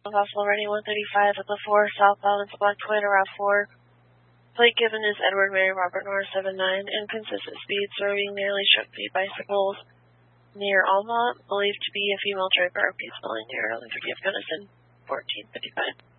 Buffalo Ready 135 at the 4, southbound into Black Point around 4. Plate given is Edward Mary Robert North 79, inconsistent speed, swerving nearly shook the bicycles near Almont, believed to be a female driver, peacefully near 11:30 of Gunnison, 14:55.